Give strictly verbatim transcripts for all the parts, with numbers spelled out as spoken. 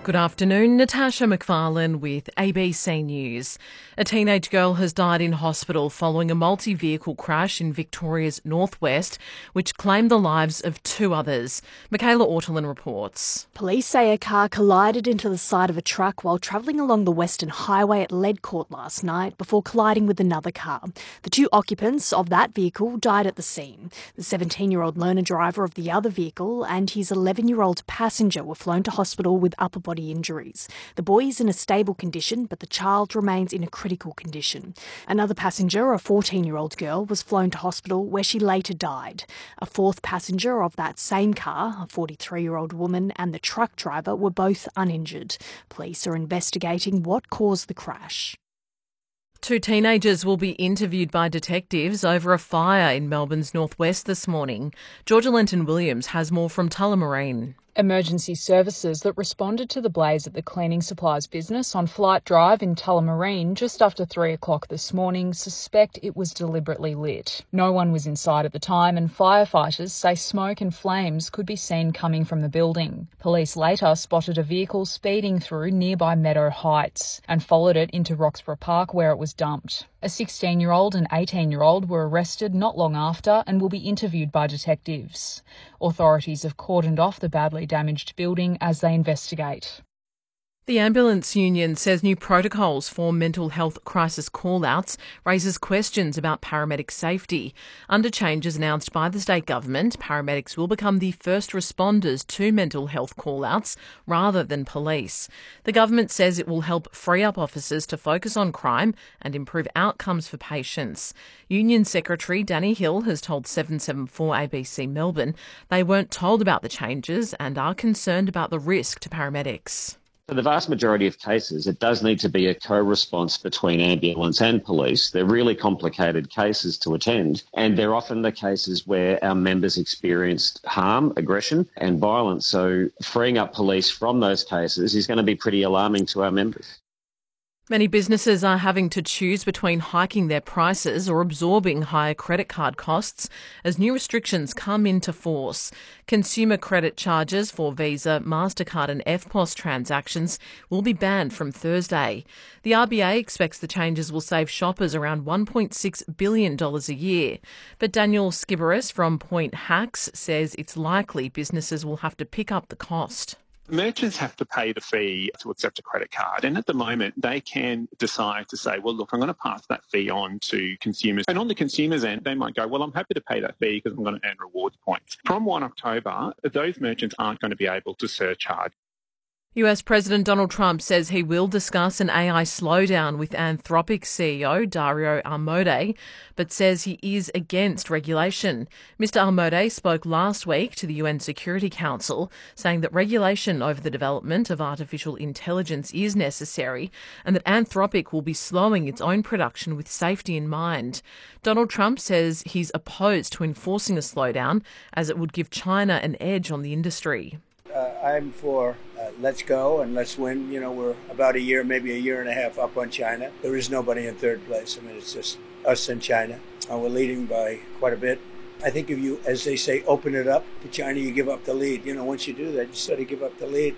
Good afternoon, Natasha McFarlane with A B C News. A teenage girl has died in hospital following a multi-vehicle crash in Victoria's northwest, which claimed the lives of two others. Michaela Ortolin reports. Police say a car collided into the side of a truck while travelling along the Western Highway at Ledcourt last night before colliding with another car. The two occupants of that vehicle died at the scene. The seventeen-year-old learner driver of the other vehicle and his eleven-year-old passenger were flown to hospital with upper body injuries. The boy is in a stable condition, but the child remains in a critical condition. Another passenger, a fourteen-year-old girl, was flown to hospital where she later died. A fourth passenger of that same car, a forty-three-year-old woman, and the truck driver were both uninjured. Police are investigating what caused the crash. Two teenagers will be interviewed by detectives over a fire in Melbourne's northwest this morning. Georgia Lenton-Williams has more from Tullamarine. Emergency services that responded to the blaze at the cleaning supplies business on Flight Drive in Tullamarine just after three o'clock this morning suspect it was deliberately lit. No one was inside at the time, and firefighters say smoke and flames could be seen coming from the building. Police later spotted a vehicle speeding through nearby Meadow Heights and followed it into Roxburgh Park where it was dumped. A sixteen-year-old and eighteen-year-old were arrested not long after and will be interviewed by detectives. Authorities have cordoned off the badly damaged building as they investigate. The Ambulance Union says new protocols for mental health crisis call-outs raises questions about paramedic safety. Under changes announced by the state government, paramedics will become the first responders to mental health call-outs rather than police. The government says it will help free up officers to focus on crime and improve outcomes for patients. Union Secretary Danny Hill has told seven seven four A B C Melbourne they weren't told about the changes and are concerned about the risk to paramedics. For the vast majority of cases, it does need to be a co-response between ambulance and police. They're really complicated cases to attend, and they're often the cases where our members experienced harm, aggression and violence. So freeing up police from those cases is going to be pretty alarming to our members. Many businesses are having to choose between hiking their prices or absorbing higher credit card costs as new restrictions come into force. Consumer credit charges for Visa, MasterCard and F P O S transactions will be banned from Thursday. The R B A expects the changes will save shoppers around one point six billion dollars a year. But Daniel Skiberis from Point Hacks says it's likely businesses will have to pick up the cost. Merchants have to pay the fee to accept a credit card, and at the moment they can decide to say, well, look, I'm going to pass that fee on to consumers. And on the consumer's end, they might go, well, I'm happy to pay that fee because I'm going to earn rewards points. From the first of October, those merchants aren't going to be able to surcharge. U S President Donald Trump says he will discuss an A I slowdown with Anthropic C E O Dario Amodei, but says he is against regulation. Mister Amodei spoke last week to the U N Security Council, saying that regulation over the development of artificial intelligence is necessary and that Anthropic will be slowing its own production with safety in mind. Donald Trump says he's opposed to enforcing a slowdown as it would give China an edge on the industry. Uh, I'm for uh, let's go and let's win. You know, we're about a year, maybe a year and a half up on China. There is nobody in third place. I mean, it's just us and China. Uh, we're leading by quite a bit. I think if you, as they say, open it up to China, you give up the lead. You know, once you do that, you sort of give up the lead.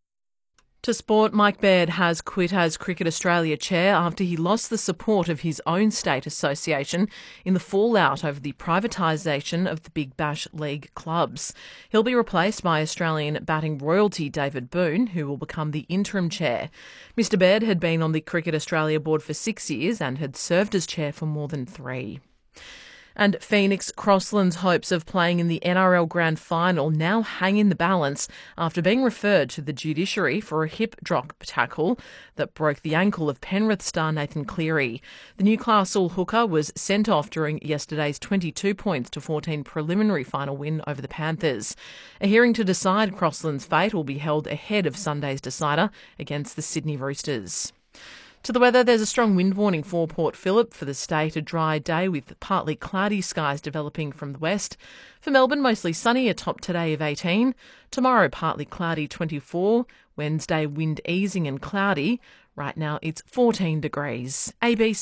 To sport, Mike Baird has quit as Cricket Australia chair after he lost the support of his own state association in the fallout over the privatisation of the Big Bash League clubs. He'll be replaced by Australian batting royalty David Boone, who will become the interim chair. Mister Baird had been on the Cricket Australia board for six years and had served as chair for more than three. And Phoenix Crossland's hopes of playing in the N R L Grand Final now hang in the balance after being referred to the judiciary for a hip drop tackle that broke the ankle of Penrith star Nathan Cleary. The Newcastle hooker was sent off during yesterday's twenty-two points to fourteen preliminary final win over the Panthers. A hearing to decide Crossland's fate will be held ahead of Sunday's decider against the Sydney Roosters. To the weather, there's a strong wind warning for Port Phillip. For the state, a dry day with partly cloudy skies developing from the west. For Melbourne, mostly sunny, a top today of eighteen. Tomorrow, partly cloudy, twenty-four. Wednesday, wind easing and cloudy. Right now, it's fourteen degrees. A B C